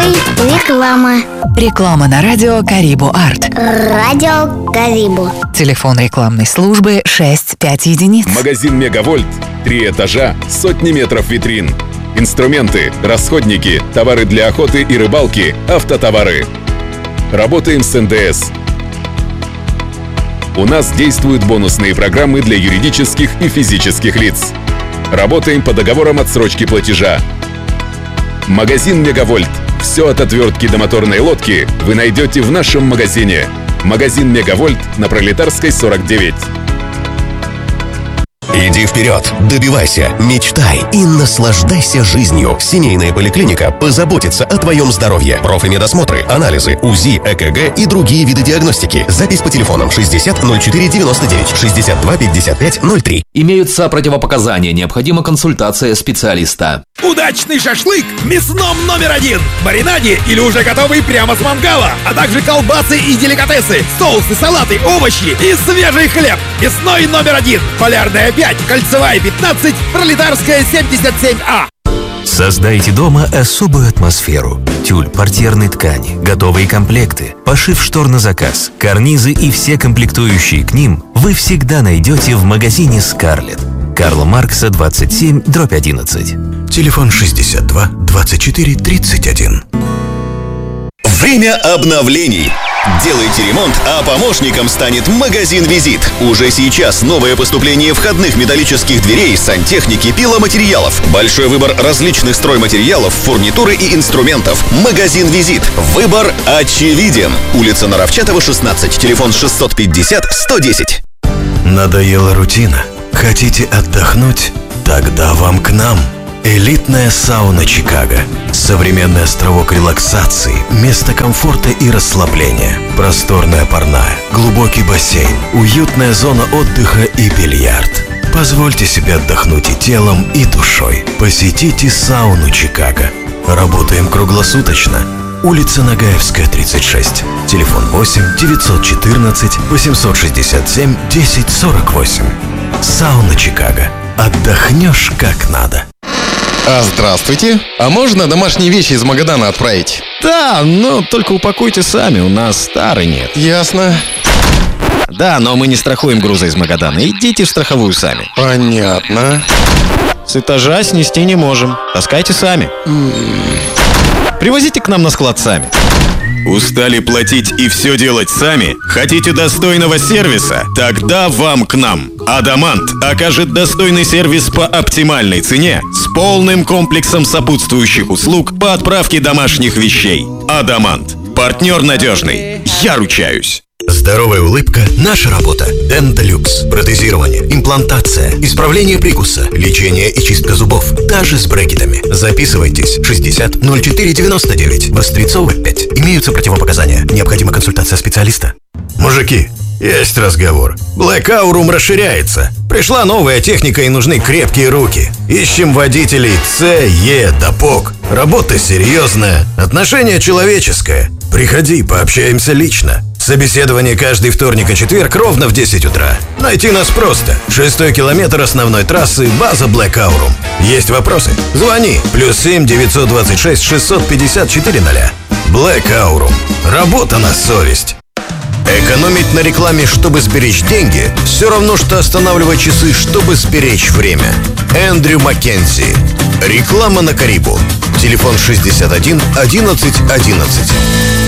Ой, реклама. Реклама на радио Карибу Арт. Радио Карибу. Телефон рекламной службы 65 единиц. Магазин Мегавольт. 3 этажа, сотни метров витрин. Инструменты, расходники, товары для охоты и рыбалки, автотовары. Работаем с НДС. У нас действуют бонусные программы для юридических и физических лиц. Работаем по договорам отсрочки платежа. Магазин Мегавольт. Все от отвертки до моторной лодки вы найдете в нашем магазине. Магазин Мегавольт на Пролетарской, 49. Иди вперед, добивайся, мечтай и наслаждайся жизнью. Семейная поликлиника позаботится о твоем здоровье. Профмедосмотры, анализы, УЗИ, ЭКГ и другие виды диагностики. Запись по телефонам 60 04 99 62 55 03. Имеются противопоказания, необходима консультация специалиста. Удачный шашлык в мясном №1. Маринаде или уже готовый прямо с мангала. А также колбасы и деликатесы, соусы, салаты, овощи и свежий хлеб. Мясной №1. Полярная 5, Кольцевая 15, Пролетарская 77А. Создайте дома особую атмосферу. Тюль, портьерные ткани, готовые комплекты, пошив штор на заказ, карнизы и все комплектующие к ним вы всегда найдете в магазине «Скарлетт». Карла Маркса, 27/11. Телефон 62 24 31. Время обновлений. Делайте ремонт, а помощником станет магазин «Визит». Уже сейчас новое поступление входных металлических дверей, сантехники, пиломатериалов. Большой выбор различных стройматериалов, фурнитуры и инструментов. Магазин «Визит». Выбор очевиден. Улица Наровчатова, 16. Телефон 650 110. Надоела рутина? Хотите отдохнуть? Тогда вам к нам. Элитная сауна «Чикаго». Современный островок релаксации, место комфорта и расслабления. Просторная парная, глубокий бассейн, уютная зона отдыха и бильярд. Позвольте себе отдохнуть и телом, и душой. Посетите сауну «Чикаго». Работаем круглосуточно. Улица Нагаевская, 36. Телефон 8 914 867 1048. Сауна «Чикаго». Отдохнешь как надо. Здравствуйте. А можно домашние вещи из Магадана отправить? Да, но только упакуйте сами, у нас старый нет. Ясно. Да, но мы не страхуем груза из Магадана. Идите в страховую сами. Понятно. С этажа снести не можем. Таскайте сами. Привозите к нам на склад сами. Устали платить и все делать сами? Хотите достойного сервиса? Тогда вам к нам. Адамант окажет достойный сервис по оптимальной цене с полным комплексом сопутствующих услуг по отправке домашних вещей. Адамант. Партнер надежный. Я ручаюсь. Здоровая улыбка – наша работа. Денталюкс. Протезирование, имплантация, исправление прикуса, лечение и чистка зубов. Даже с брекетами. Записывайтесь. 60 04 99. Вострецова 5. Имеются противопоказания. Необходима консультация специалиста. Мужики, есть разговор. Black Aurum расширяется. Пришла новая техника и нужны крепкие руки. Ищем водителей С, Е, Допок. Работа серьезная, отношение человеческое. Приходи, пообщаемся лично. Собеседование каждый вторник и четверг ровно в 10 утра. Найти нас просто. 6-й километр основной трассы, база Black Aurum. Есть вопросы? Звони. +7 926 650 400. Black Aurum. Работа на совесть. Экономить на рекламе, чтобы сберечь деньги, все равно, что останавливать часы, чтобы сберечь время. Эндрю Маккензи. Реклама на Карибу. Телефон 61 11 11.